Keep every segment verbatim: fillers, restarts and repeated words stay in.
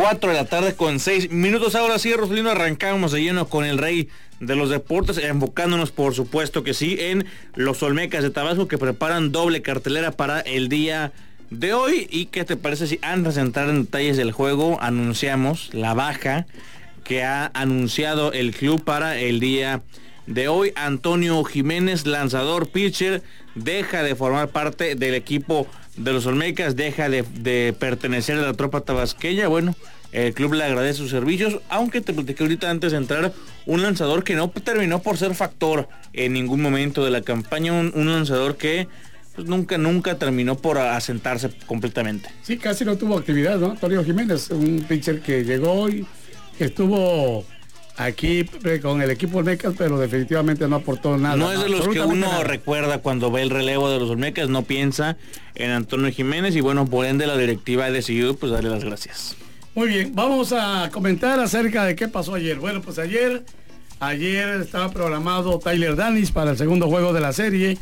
cuatro de la tarde con seis minutos. Ahora sí, Rosalino, arrancamos de lleno con el rey de los deportes, enfocándonos por supuesto que sí en los Olmecas de Tabasco, que preparan doble cartelera para el día de hoy. ¿Y qué te parece si antes de entrar en detalles del juego anunciamos la baja que ha anunciado el club para el día de hoy? Antonio Jiménez, lanzador pitcher, deja de formar parte del equipo de los Olmecas, deja de, de pertenecer a la tropa tabasqueña. Bueno, el club le agradece sus servicios, aunque te platiqué ahorita antes de entrar, un lanzador que no terminó por ser factor en ningún momento de la campaña, un, un lanzador que pues, nunca, nunca terminó por asentarse completamente. Sí, casi no tuvo actividad, ¿no? Antonio Jiménez, un pitcher que llegó y que estuvo aquí con el equipo Olmecas, pero definitivamente no aportó nada. No es de los que uno nada. recuerda cuando ve el relevo de los Olmecas, no piensa en Antonio Jiménez y bueno, por ende la directiva ha decidido pues darle las gracias. Muy bien, vamos a comentar acerca de qué pasó ayer. Bueno, pues ayer, ayer estaba programado Tyler Danis para el segundo juego de la serie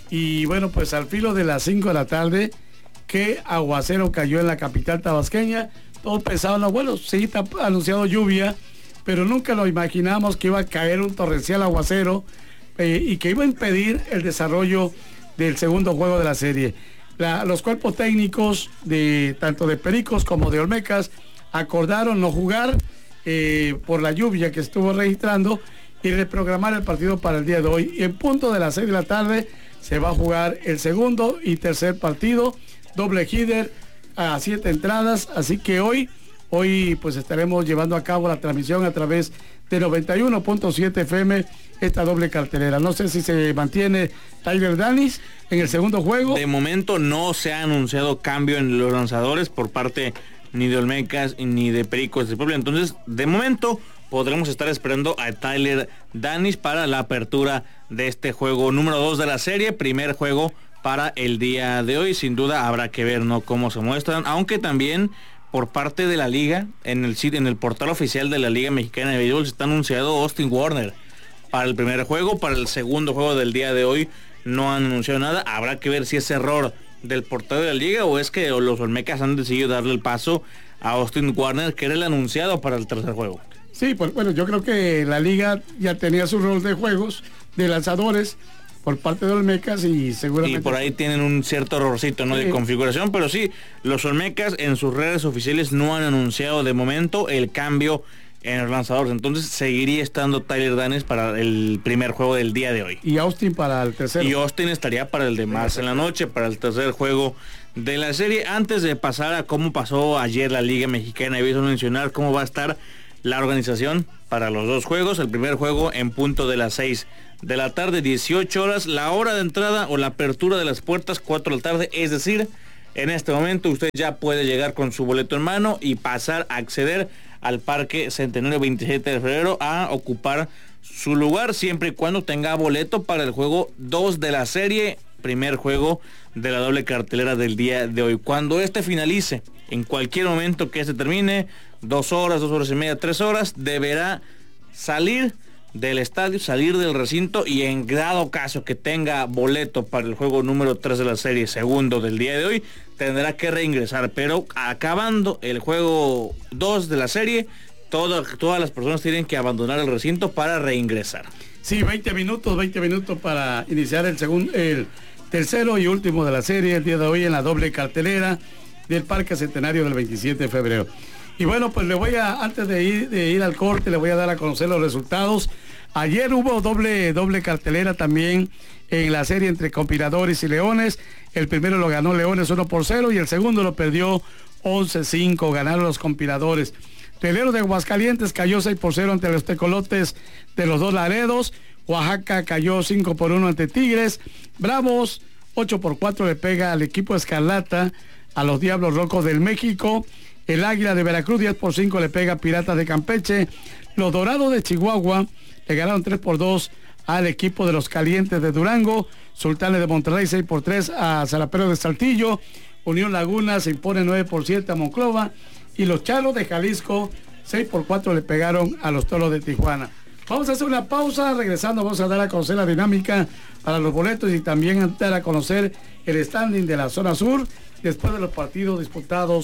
y bueno, pues al filo de las cinco de la tarde, qué aguacero cayó en la capital tabasqueña. Todos pensaban, no, bueno, sí está anunciado lluvia, pero nunca lo imaginamos que iba a caer un torrencial aguacero eh, y que iba a impedir el desarrollo del segundo juego de la serie. La, los cuerpos técnicos de tanto de Pericos como de Olmecas acordaron no jugar eh, por la lluvia que estuvo registrando y reprogramar el partido para el día de hoy. Y en punto de las seis de la tarde se va a jugar el segundo y tercer partido, doble header a siete entradas, así que hoy Hoy pues estaremos llevando a cabo la transmisión a través de noventa y uno punto siete F M, esta doble cartelera. No sé si se mantiene Tyler Danis en el segundo juego. De momento no se ha anunciado cambio en los lanzadores por parte ni de Olmecas ni de Pericos de Puebla. Entonces, de momento podremos estar esperando a Tyler Danis para la apertura de este juego número dos de la serie, primer juego para el día de hoy. Sin duda habrá que ver, ¿no?, cómo se muestran, aunque también por parte de la liga, en el en el portal oficial de la Liga Mexicana de Béisbol está anunciado Austin Warner para el primer juego. Para el segundo juego del día de hoy no han anunciado nada. Habrá que ver si es error del portal de la liga o es que los Olmecas han decidido darle el paso a Austin Warner, que era el anunciado para el tercer juego. Sí, pues bueno, yo creo que la liga ya tenía su rol de juegos, de lanzadores por parte de Olmecas y seguramente... Y por ahí tienen un cierto errorcito, ¿no?, de eh, configuración, pero sí, los Olmecas en sus redes oficiales no han anunciado de momento el cambio en los lanzadores, entonces seguiría estando Tyler Danis para el primer juego del día de hoy. Y Austin para el tercero. Y Austin estaría para el de más en la noche, para el tercer juego de la serie. Antes de pasar a cómo pasó ayer la Liga Mexicana, y voy a mencionar cómo va a estar la organización para los dos juegos. El primer juego en punto de las seis de la tarde, dieciocho horas, la hora de entrada o la apertura de las puertas, cuatro de la tarde, es decir, en este momento usted ya puede llegar con su boleto en mano y pasar a acceder al Parque Centenario veintisiete de febrero a ocupar su lugar, siempre y cuando tenga boleto para el juego dos de la serie, primer juego de la doble cartelera del día de hoy. Cuando este finalice, en cualquier momento que se termine, dos horas, dos horas y media, tres horas, deberá salir del estadio, salir del recinto y en dado caso que tenga boleto para el juego número tres de la serie, segundo del día de hoy, tendrá que reingresar, pero acabando el juego dos de la serie, todo, todas las personas tienen que abandonar el recinto para reingresar. Sí, veinte minutos, veinte minutos para iniciar el segundo, el tercero y último de la serie el día de hoy en la doble cartelera del Parque Centenario del veintisiete de febrero. Y bueno, pues le voy a, antes de ir, de ir al corte, le voy a dar a conocer los resultados. Ayer hubo doble, doble cartelera también en la serie entre Compiladores y Leones. El primero lo ganó Leones uno por cero y el segundo lo perdió once cinco. Ganaron los Compiladores. Pelero de Aguascalientes cayó seis por cero ante los Tecolotes de los Dos Laredos. Oaxaca cayó cinco por uno ante Tigres. Bravos ocho por cuatro le pega al equipo Escarlata a los Diablos Rojos del México. El Águila de Veracruz diez por cinco le pega a Piratas de Campeche. Los Dorados de Chihuahua le ganaron tres por dos al equipo de los Calientes de Durango. Sultanes de Monterrey seis por tres a Zaraperos de Saltillo. Unión Laguna se impone nueve por siete a Monclova. Y los Charlos de Jalisco seis por cuatro le pegaron a los Toros de Tijuana. Vamos a hacer una pausa, regresando vamos a dar a conocer la dinámica para los boletos y también dar a conocer el standing de la zona sur después de los partidos disputados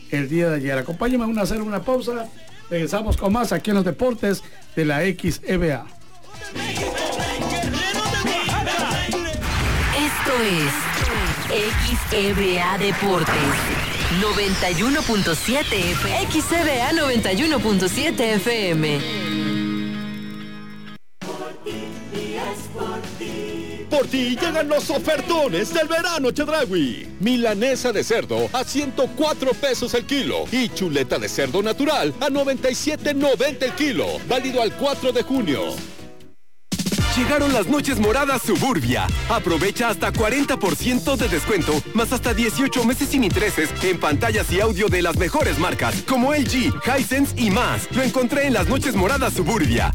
el día de ayer. Acompáñenme a hacer una pausa. Regresamos con más aquí en los deportes de la X E B A. Esto es X E B A Deportes noventa y uno punto siete F M. X E B A noventa y uno punto siete F M. Por ti llegan los ofertones del verano Chedraui. Milanesa de cerdo a ciento cuatro pesos el kilo y chuleta de cerdo natural a noventa y siete noventa el kilo. Válido al cuatro de junio. Llegaron las noches moradas Suburbia. Aprovecha hasta cuarenta por ciento de descuento, más hasta dieciocho meses sin intereses en pantallas y audio de las mejores marcas, como L G, Hisense y más. Lo encontré en las noches moradas Suburbia.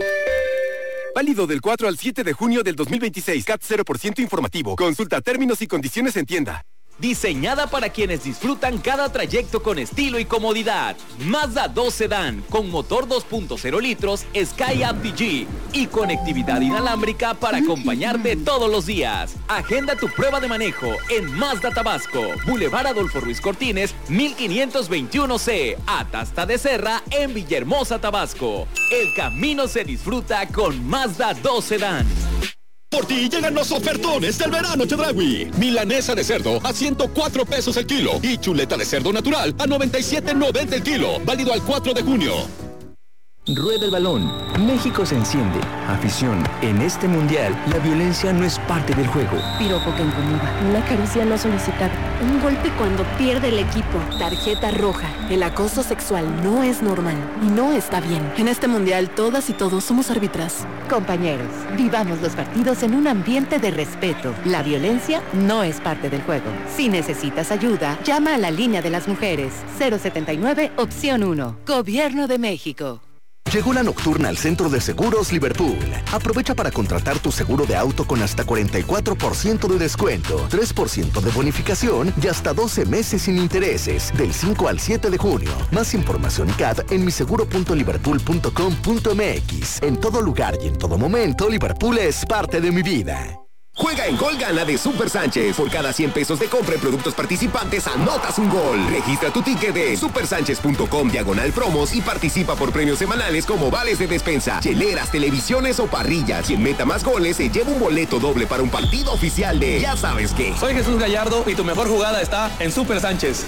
Válido del cuatro al siete de junio del dos mil veintiséis. C A T cero por ciento informativo. Consulta términos y condiciones en tienda. Diseñada para quienes disfrutan cada trayecto con estilo y comodidad. Mazda dos Sedán con motor dos punto cero litros Skyactiv G y conectividad inalámbrica para acompañarte todos los días. Agenda tu prueba de manejo en Mazda Tabasco, Boulevard Adolfo Ruiz Cortines, mil quinientos veintiuno C, Atasta de Serra en Villahermosa, Tabasco. El camino se disfruta con Mazda dos Sedán. Por ti llegan los ofertones del verano Chedraui. Milanesa de cerdo a ciento cuatro pesos el kilo y chuleta de cerdo natural a noventa y siete noventa el kilo. Válido al cuatro de junio. Rueda el balón. México se enciende. Afición. En este mundial, la violencia no es parte del juego. Piropo que incomoda. Una caricia no solicitada. Un golpe cuando pierde el equipo. Tarjeta roja. El acoso sexual no es normal y no está bien. En este mundial, todas y todos somos árbitras. Compañeros, vivamos los partidos en un ambiente de respeto. La violencia no es parte del juego. Si necesitas ayuda, llama a la línea de las mujeres. cero setenta y nueve, opción uno. Gobierno de México. Llegó la nocturna al Centro de Seguros Liverpool. Aprovecha para contratar tu seguro de auto con hasta cuarenta y cuatro por ciento de descuento, tres por ciento de bonificación y hasta doce meses sin intereses, del cinco al siete de junio. Más información y C A D en miseguro punto liverpool punto com punto m x. En todo lugar y en todo momento, Liverpool es parte de mi vida. Juega en Gol Gana de Super Sánchez. Por cada cien pesos de compra en productos participantes, anotas un gol. Registra tu ticket de supersánchez punto com diagonal promos y participa por premios semanales como vales de despensa, cheleras, televisiones o parrillas. Quien meta más goles se lleva un boleto doble para un partido oficial de ya sabes qué. Soy Jesús Gallardo y tu mejor jugada está en Super Sánchez.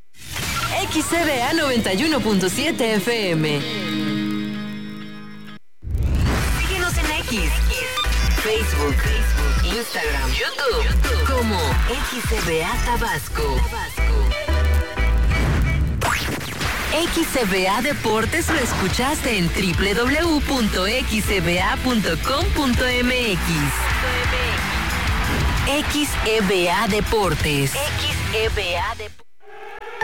X E B A noventa y uno punto siete F M. Síguenos en X, Facebook, Instagram, YouTube, como X E B A Tabasco. X E B A Deportes lo escuchaste en doble u doble u doble u punto x e b a punto com punto m x. X E B A Deportes. X E B A Deportes.